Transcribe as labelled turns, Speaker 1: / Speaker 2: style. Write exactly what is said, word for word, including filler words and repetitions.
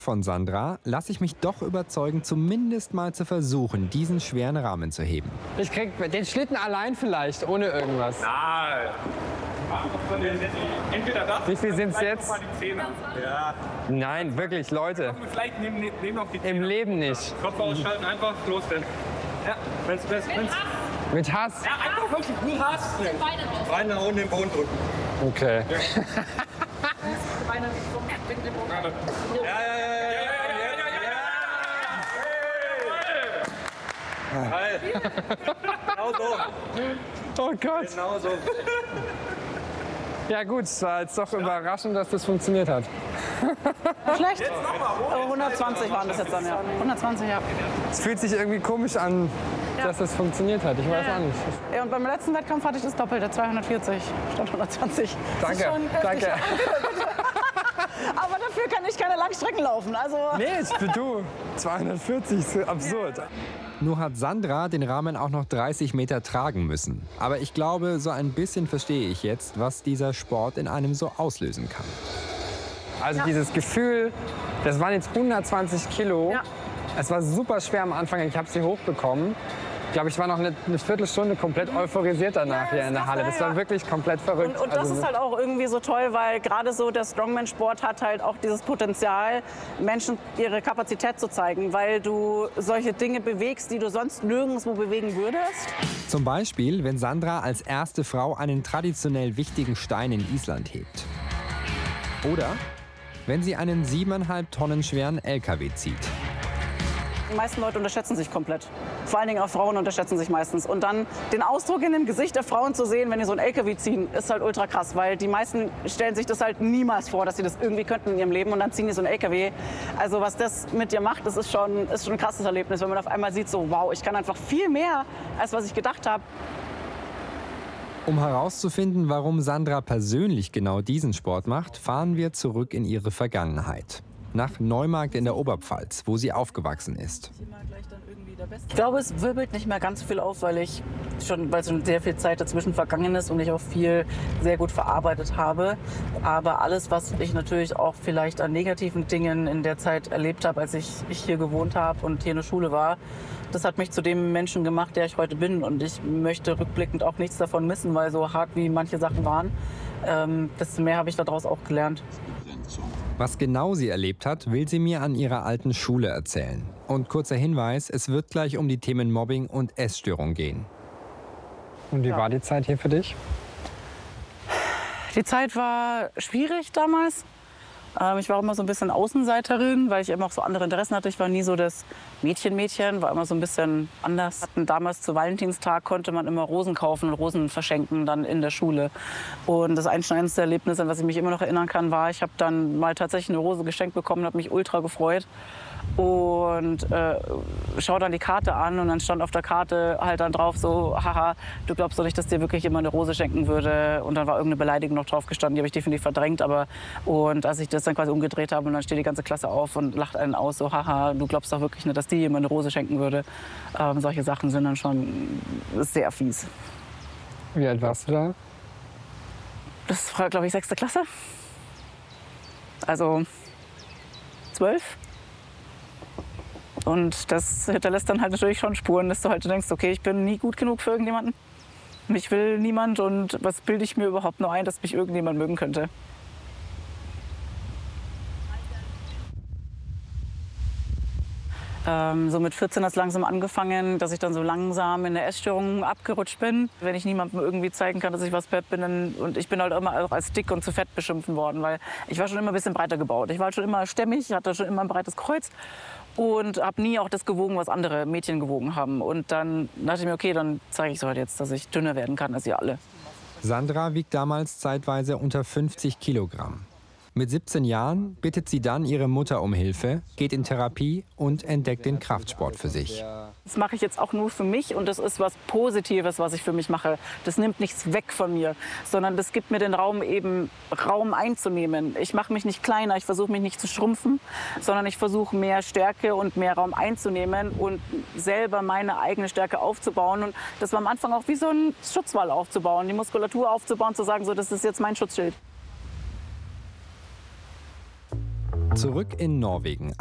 Speaker 1: Von Sandra lasse ich mich doch überzeugen, zumindest mal zu versuchen, diesen schweren Rahmen zu heben.
Speaker 2: Ich krieg den Schlitten allein vielleicht, ohne irgendwas.
Speaker 3: Nein. Entweder das.
Speaker 2: Wie viel sind es jetzt?
Speaker 3: Ja.
Speaker 2: Nein, wirklich, Leute.
Speaker 3: Vielleicht nehmen, nehmen noch die Zähne.
Speaker 2: Im Leben nicht.
Speaker 3: Kopf ausschalten, einfach los denn. Ja, wenn's, wenn's, wenn's.
Speaker 2: Mit Hass?
Speaker 3: Ja, einfach wirklich nie Hass. Beine nach unten den Boden drücken.
Speaker 2: Okay.
Speaker 3: Ja, ja, ja, ja, ja, ja, ja, ja. Genau so.
Speaker 2: Oh Gott.
Speaker 3: Genau so.
Speaker 2: Ja gut, es war jetzt doch überraschend, dass das funktioniert hat.
Speaker 4: Schlecht? Oh, hundertzwanzig waren das jetzt dann, ja. hundertzwanzig, ja.
Speaker 2: Es fühlt sich irgendwie komisch an,
Speaker 4: Ja.
Speaker 2: dass das funktioniert hat. Ich weiß auch nicht.
Speaker 4: Ja, und beim letzten Wettkampf hatte ich das Doppelte, zweihundertvierzig statt hundertzwanzig. Das ist
Speaker 2: Danke,
Speaker 4: schon heftig.
Speaker 2: danke.
Speaker 4: Aber dafür kann ich keine Langstrecken laufen. Also
Speaker 2: Nee, für du. zweihundertvierzig ist absurd.
Speaker 1: Nur hat Sandra den Rahmen auch noch dreißig Meter tragen müssen. Aber ich glaube, so ein bisschen verstehe ich jetzt, was dieser Sport in einem so auslösen kann.
Speaker 2: Also
Speaker 4: Ja.
Speaker 2: dieses Gefühl, das waren jetzt hundertzwanzig Kilo.
Speaker 4: Ja.
Speaker 2: Es war super schwer am Anfang, ich habe sie hochbekommen. Ich glaube, ich war noch eine, eine Viertelstunde komplett euphorisiert danach
Speaker 4: Ja,
Speaker 2: hier
Speaker 4: das
Speaker 2: in der
Speaker 4: ist
Speaker 2: Halle.
Speaker 4: das,
Speaker 2: Das
Speaker 4: ja,
Speaker 2: war
Speaker 4: ja.
Speaker 2: wirklich komplett verrückt.
Speaker 4: Und, und das
Speaker 2: Also,
Speaker 4: ist halt auch irgendwie so toll, weil gerade so der Strongman-Sport hat halt auch dieses Potenzial, Menschen ihre Kapazität zu zeigen, weil du solche Dinge bewegst, die du sonst nirgendwo bewegen würdest.
Speaker 1: Zum Beispiel, wenn Sandra als erste Frau einen traditionell wichtigen Stein in Island hebt. Oder wenn sie einen siebeneinhalb Tonnen schweren L K W zieht.
Speaker 4: Die meisten Leute unterschätzen sich komplett. Vor allen Dingen auch Frauen unterschätzen sich meistens. Und dann den Ausdruck in dem Gesicht der Frauen zu sehen, wenn die so einen L K W ziehen, ist halt ultra krass. Weil die meisten stellen sich das halt niemals vor, dass sie das irgendwie könnten in ihrem Leben. Und dann ziehen die so einen L K W. Also was das mit dir macht, das ist schon, ist schon ein krasses Erlebnis. Wenn man auf einmal sieht, so wow, ich kann einfach viel mehr, als was ich gedacht habe.
Speaker 1: Um herauszufinden, warum Sandra persönlich genau diesen Sport macht, fahren wir zurück in ihre Vergangenheit. Nach Neumarkt in der Oberpfalz, wo sie aufgewachsen ist.
Speaker 4: Ich glaube, es wirbelt nicht mehr ganz viel auf, weil ich schon, weil schon sehr viel Zeit dazwischen vergangen ist und ich auch viel sehr gut verarbeitet habe. Aber alles, was ich natürlich auch vielleicht an negativen Dingen in der Zeit erlebt habe, als ich, ich hier gewohnt habe und hier in der Schule war, das hat mich zu dem Menschen gemacht, der ich heute bin. Und ich möchte rückblickend auch nichts davon missen, weil so hart wie manche Sachen waren, ähm, desto mehr habe ich daraus auch gelernt.
Speaker 1: Was genau sie erlebt hat, will sie mir an ihrer alten Schule erzählen. Und kurzer Hinweis, es wird gleich um die Themen Mobbing und Essstörung gehen.
Speaker 2: und wie ja. war die Zeit hier für dich?
Speaker 4: Die Zeit war schwierig damals. Ich war immer so ein bisschen Außenseiterin, weil ich immer auch so andere Interessen hatte. Ich war nie so das Mädchen-Mädchen, war immer so ein bisschen anders. Damals zu Valentinstag konnte man immer Rosen kaufen und Rosen verschenken dann in der Schule. Und das einschneidendste Erlebnis, an was ich mich immer noch erinnern kann, war, ich habe dann mal tatsächlich eine Rose geschenkt bekommen, habe mich ultra gefreut. Und äh, schau dann die Karte an und dann stand auf der Karte halt dann drauf so, haha, du glaubst doch nicht, dass dir wirklich jemand eine Rose schenken würde. Und dann war irgendeine Beleidigung noch drauf gestanden, die habe ich definitiv verdrängt. Aber und als ich das dann quasi umgedreht habe und dann steht die ganze Klasse auf und lacht einen aus, so, haha, du glaubst doch wirklich nicht, dass dir jemand eine Rose schenken würde. Ähm, solche Sachen sind dann schon sehr fies.
Speaker 2: Wie alt warst du da?
Speaker 4: Das war, glaube ich, sechste Klasse. Also zwölf. Und das hinterlässt dann halt natürlich schon Spuren, dass du halt denkst, okay, ich bin nie gut genug für irgendjemanden. Mich will niemand und was bilde ich mir überhaupt nur ein, dass mich irgendjemand mögen könnte. Ähm, so mit vierzehn hat es langsam angefangen, dass ich dann so langsam in der Essstörung abgerutscht bin. Wenn ich niemandem irgendwie zeigen kann, dass ich was fett bin, dann, und ich bin halt immer auch als dick und zu fett beschimpfen worden, weil ich war schon immer ein bisschen breiter gebaut. Ich war schon immer stämmig, hatte schon immer ein breites Kreuz und habe nie auch das gewogen, was andere Mädchen gewogen haben. Und dann dachte ich mir, okay, dann zeige ich es halt jetzt, dass ich dünner werden kann als ihr alle.
Speaker 1: Sandra wiegt damals zeitweise unter fünfzig Kilogramm. Mit siebzehn Jahren bittet sie dann ihre Mutter um Hilfe, geht in Therapie und entdeckt den Kraftsport für sich.
Speaker 4: Das mache ich jetzt auch nur für mich und das ist was Positives, was ich für mich mache. Das nimmt nichts weg von mir, sondern das gibt mir den Raum, eben Raum einzunehmen. Ich mache mich nicht kleiner, ich versuche mich nicht zu schrumpfen, sondern ich versuche mehr Stärke und mehr Raum einzunehmen und selber meine eigene Stärke aufzubauen. Und das war am Anfang auch wie so ein Schutzwall aufzubauen, die Muskulatur aufzubauen, zu sagen, so, das ist jetzt mein Schutzschild.
Speaker 1: Zurück in Norwegen.